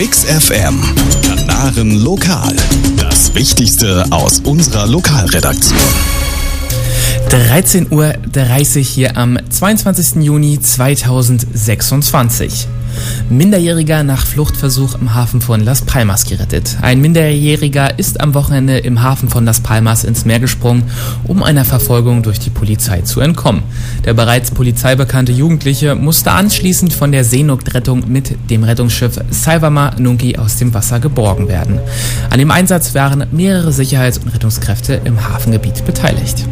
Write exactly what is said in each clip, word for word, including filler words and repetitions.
Mix F M. Kanaren Lokal. Das Wichtigste aus unserer Lokalredaktion. dreizehn Uhr dreißig hier am zweiundzwanzigsten Juni zweitausendsechsundzwanzig. Minderjähriger nach Fluchtversuch im Hafen von Las Palmas gerettet. Ein Minderjähriger ist am Wochenende im Hafen von Las Palmas ins Meer gesprungen, um einer Verfolgung durch die Polizei zu entkommen. Der bereits polizeibekannte Jugendliche musste anschließend von der Seenotrettung mit dem Rettungsschiff Salvamar Nunki aus dem Wasser geborgen werden. An dem Einsatz waren mehrere Sicherheits- und Rettungskräfte im Hafengebiet beteiligt.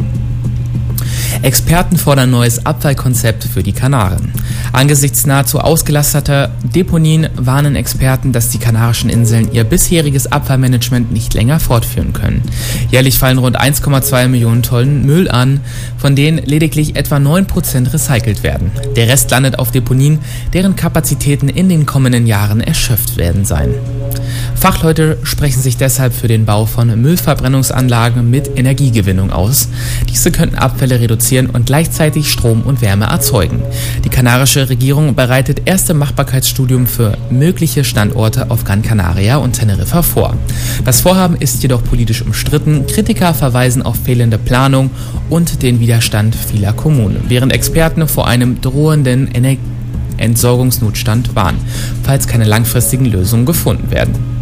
Experten fordern neues Abfallkonzept für die Kanaren. Angesichts nahezu ausgelasteter Deponien warnen Experten, dass die Kanarischen Inseln ihr bisheriges Abfallmanagement nicht länger fortführen können. Jährlich fallen rund eins Komma zwei Millionen Tonnen Müll an, von denen lediglich etwa neun Prozent recycelt werden. Der Rest landet auf Deponien, deren Kapazitäten in den kommenden Jahren erschöpft werden seien. Fachleute sprechen sich deshalb für den Bau von Müllverbrennungsanlagen mit Energiegewinnung aus. Diese könnten Abfälle reduzieren und gleichzeitig Strom und Wärme erzeugen. Die kanarische Regierung bereitet erste Machbarkeitsstudien für mögliche Standorte auf Gran Canaria und Teneriffa vor. Das Vorhaben ist jedoch politisch umstritten. Kritiker verweisen auf fehlende Planung und den Widerstand vieler Kommunen, während Experten vor einem drohenden Energie Entsorgungsnotstand warnen, falls keine langfristigen Lösungen gefunden werden.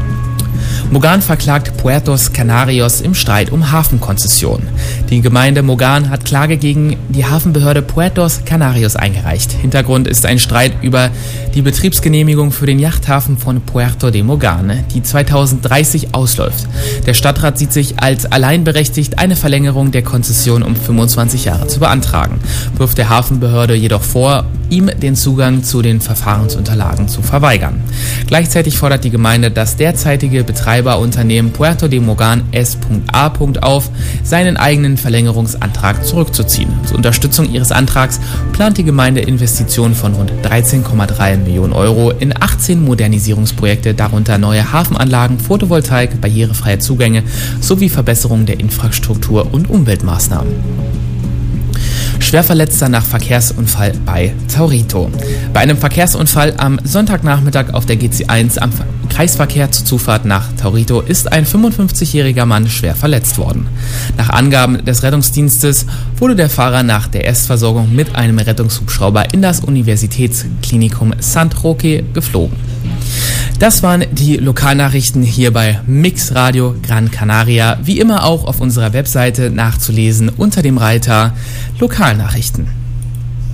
Mogan verklagt Puertos Canarios im Streit um Hafenkonzession. Die Gemeinde Mogan hat Klage gegen die Hafenbehörde Puertos Canarios eingereicht. Hintergrund ist ein Streit über die Betriebsgenehmigung für den Yachthafen von Puerto de Mogan, die zweitausenddreißig ausläuft. Der Stadtrat sieht sich als alleinberechtigt, eine Verlängerung der Konzession um fünfundzwanzig Jahre zu beantragen, wirft der Hafenbehörde jedoch vor, ihm den Zugang zu den Verfahrensunterlagen zu verweigern. Gleichzeitig fordert die Gemeinde das derzeitige Betreiberunternehmen Puerto de Mogan S A auf, seinen eigenen Verlängerungsantrag zurückzuziehen. Zur Unterstützung ihres Antrags plant die Gemeinde Investitionen von rund dreizehn Komma drei Millionen Euro in achtzehn Modernisierungsprojekte, darunter neue Hafenanlagen, Photovoltaik, barrierefreie Zugänge sowie Verbesserung der Infrastruktur und Umweltmaßnahmen. Schwerverletzter nach Verkehrsunfall bei Taurito. Bei einem Verkehrsunfall am Sonntagnachmittag auf der G C eins am Kreisverkehr zur Zufahrt nach Taurito ist ein fünfundfünfzigjähriger Mann schwer verletzt worden. Nach Angaben des Rettungsdienstes wurde der Fahrer nach der Erstversorgung mit einem Rettungshubschrauber in das Universitätsklinikum Sant Roque geflogen. Das waren die Lokalnachrichten hier bei Mix Radio Gran Canaria. Wie immer auch auf unserer Webseite nachzulesen unter dem Reiter Lokalnachrichten.